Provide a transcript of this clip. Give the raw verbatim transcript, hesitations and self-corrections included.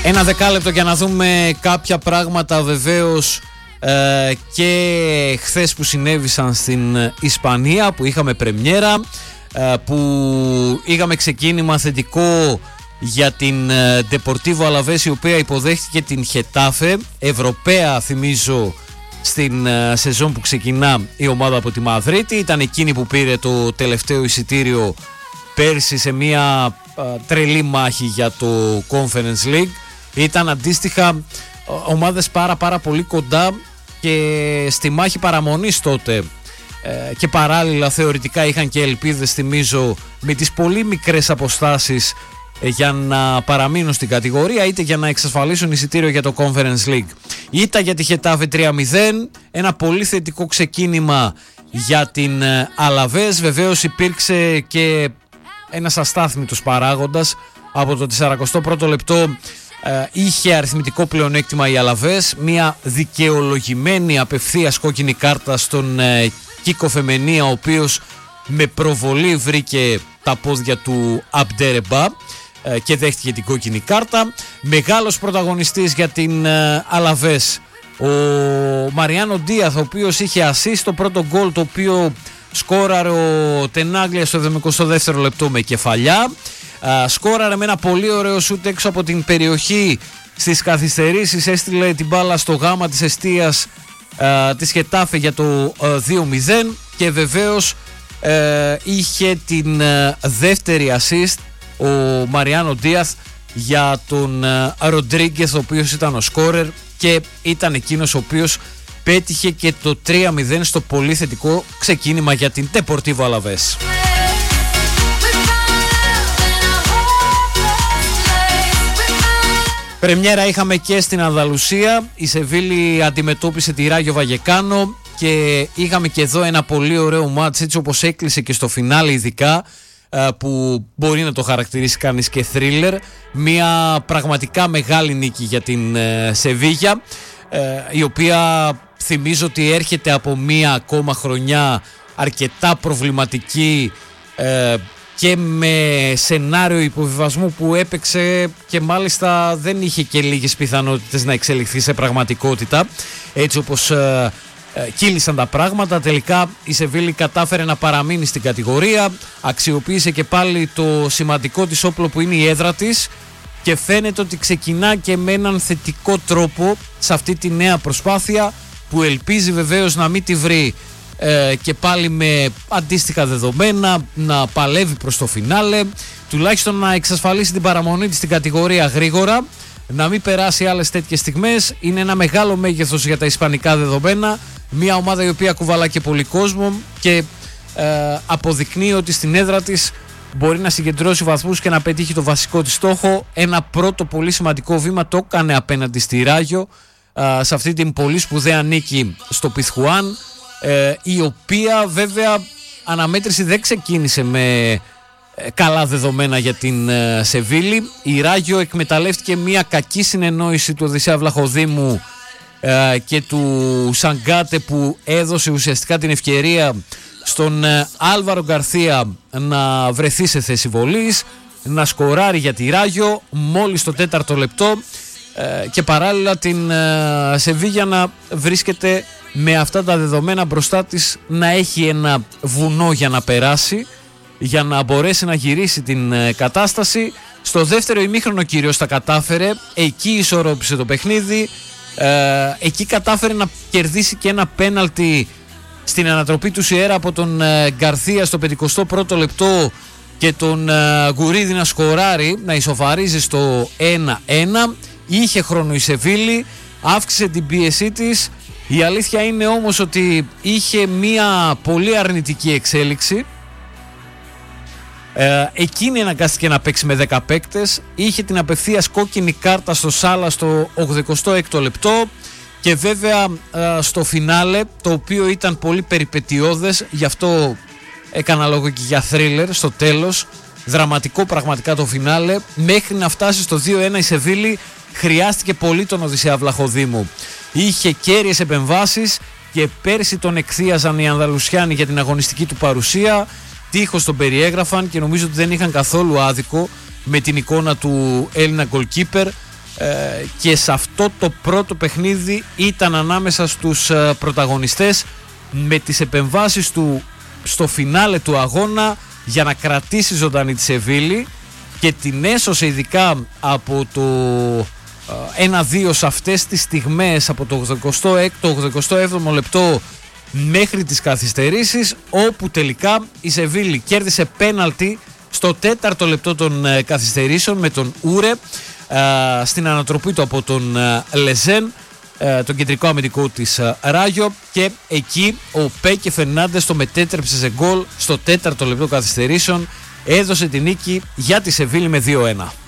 Ένα δεκάλεπτο για να δούμε κάποια πράγματα βεβαίως ε, και χθες που συνέβησαν στην Ισπανία, που είχαμε πρεμιέρα, ε, που είχαμε ξεκίνημα θετικό για την Deportivo Alavés, η οποία υποδέχτηκε την Χετάφε, Ευρωπαία θυμίζω στην uh, σεζόν που ξεκινά η ομάδα από τη Μαδρίτη. Ήταν εκείνη που πήρε το τελευταίο εισιτήριο πέρσι σε μια uh, τρελή μάχη για το Conference League. Ήταν αντίστοιχα uh, ομάδες πάρα πάρα πολύ κοντά και στη μάχη παραμονής τότε uh, και παράλληλα θεωρητικά είχαν και ελπίδες, θυμίζω, με τις πολύ μικρές αποστάσεις για να παραμείνουν στην κατηγορία, είτε για να εξασφαλίσουν εισιτήριο για το Conference League. Ήταν για τη Χετάφε τρία μηδέν, ένα πολύ θετικό ξεκίνημα για την Αλαβές. Βεβαίως υπήρξε και ένας αστάθμητος παράγοντας. Από το σαρανταπρimo πρώτο λεπτό ε, είχε αριθμητικό πλεονέκτημα η Αλαβές, μια δικαιολογημένη απευθείας κόκκινη κάρτα στον ε, Κίκο Φεμενία, ο οποίος με προβολή βρήκε τα πόδια του Αμπντερεμπά και δέχτηκε την κόκκινη κάρτα. Μεγάλος πρωταγωνιστής για την Αλαβές ο Μαριάνο Ντίαθ, ο οποίος είχε assist το πρώτο γκολ, το οποίο σκόραρε ο Τενάγλια στο εβδομηκοστό δεύτερο λεπτό με κεφαλιά. Σκόραρε με ένα πολύ ωραίο σούτ έξω από την περιοχή στις καθυστερήσεις, έστειλε την μπάλα στο γάμα της εστίας της Χετάφε για το δύο μηδέν και βεβαίως ε, είχε την δεύτερη assist ο Μαριάνο Ντίαθ για τον Ροντρίγκεθ, ο οποίος ήταν ο σκόρερ και ήταν εκείνος ο οποίος πέτυχε και το τρία μηδέν στο πολύ θετικό ξεκίνημα για την Deportivo Alavés. Πρεμιέρα είχαμε και στην Ανδαλουσία. Η Σεβίλη αντιμετώπισε τη Ράγιο Βαγεκάνο και είχαμε και εδώ ένα πολύ ωραίο μάτς, έτσι όπως έκλεισε και στο φινάλε ειδικά, που μπορεί να το χαρακτηρίσει κανείς και θρίλερ. Μια πραγματικά μεγάλη νίκη για την Σεβίγια, η οποία θυμίζω ότι έρχεται από μια ακόμα χρονιά αρκετά προβληματική και με σενάριο υποβιβασμού που έπαιξε και μάλιστα δεν είχε και λίγες πιθανότητες να εξελιχθεί σε πραγματικότητα, έτσι όπως ε, ε, κύλησαν τα πράγματα. Τελικά η Σεβίλη κατάφερε να παραμείνει στην κατηγορία, αξιοποίησε και πάλι το σημαντικό της όπλο που είναι η έδρα της και φαίνεται ότι ξεκινά και με έναν θετικό τρόπο σε αυτή τη νέα προσπάθεια, που ελπίζει βεβαίως να μην τη βρει Ε, και πάλι με αντίστοιχα δεδομένα, να παλεύει προς το φινάλε, τουλάχιστον να εξασφαλίσει την παραμονή της στην κατηγορία γρήγορα, να μην περάσει άλλες τέτοιες στιγμές. Είναι ένα μεγάλο μέγεθος για τα ισπανικά δεδομένα, μια ομάδα η οποία κουβαλά και πολύ κόσμο και ε, αποδεικνύει ότι στην έδρα της μπορεί να συγκεντρώσει βαθμούς και να πετύχει το βασικό της στόχο. Ένα πρώτο πολύ σημαντικό βήμα το έκανε απέναντι στη Ράγιο, ε, σε αυτή την πολύ σπουδαία νίκη στο Πιθουάν, Ε, η οποία βέβαια αναμέτρηση δεν ξεκίνησε με ε, καλά δεδομένα για την ε, Σεβίλη. Η Ράγιο εκμεταλλεύτηκε μια κακή συνεννόηση του Οδυσσέα Βλαχοδήμου ε, και του Σαγκάτε, που έδωσε ουσιαστικά την ευκαιρία στον ε, Άλβαρο Γκαρθία να βρεθεί σε θέση βολής, να σκοράρει για τη Ράγιο μόλις το τέταρτο λεπτό ε, και παράλληλα την ε, Σεβίγια να βρίσκεται με αυτά τα δεδομένα μπροστά της, να έχει ένα βουνό για να περάσει, για να μπορέσει να γυρίσει την ε, κατάσταση. Στο δεύτερο ημίχρονο κυρίως τα κατάφερε, εκεί ισορρόπησε το παιχνίδι, ε, εκεί κατάφερε να κερδίσει και ένα πέναλτι στην ανατροπή του Σιέρα από τον ε, Γκαρθία στο πενηκοστό πρώτο λεπτό και τον ε, Γκουρίδη να σκοράρει, να ισοφαρίζει στο ένα ένα. Είχε χρόνο η Σεβίλη, αύξησε την πίεσή της. Η αλήθεια είναι όμως ότι είχε μια πολύ αρνητική εξέλιξη. Ε, εκείνη αναγκάστηκε να παίξει με δέκα παίκτες. Είχε την απευθείας κόκκινη κάρτα στο Σάλα στο ογδοηκοστό έκτο λεπτό και βέβαια ε, στο φινάλε, το οποίο ήταν πολύ περιπετειώδες, γι' αυτό έκανα λόγο και για θρίλερ στο τέλος. Δραματικό πραγματικά το φινάλε. Μέχρι να φτάσει στο δύο ένα η Σεβίλη χρειάστηκε πολύ τον Οδυσσέα Βλαχοδήμου. Είχε κέρυες επεμβάσεις και πέρσι τον εκθίαζαν οι Ανδαλουσιάνοι για την αγωνιστική του παρουσία. Τείχος τον περιέγραφαν και νομίζω ότι δεν είχαν καθόλου άδικο με την εικόνα του Έλληνα goalkeeper. και σε αυτό το πρώτο παιχνίδι ήταν ανάμεσα στους πρωταγωνιστές, με τις επεμβάσεις του στο φινάλε του αγώνα για να κρατήσει ζωντανή τη Σεβίλη και την έσωσε ειδικά από το ένα δύο σε αυτές τις στιγμές, από το ογδοηκοστό έκτο ογδοηκοστό έβδομο λεπτό μέχρι τις καθυστερήσεις, όπου τελικά η Σεβίλη κέρδισε πέναλτι στο τέταρτο λεπτό των καθυστερήσεων με τον Ούρε στην ανατροπή του από τον Λεζέν, τον κεντρικό αμυντικό της Ράγιο, και εκεί ο Πέκε Φερνάντες το μετέτρεψε σε γκολ στο τέταρτο λεπτό καθυστερήσεων, έδωσε την νίκη για τη Σεβίλη με δύο ένα.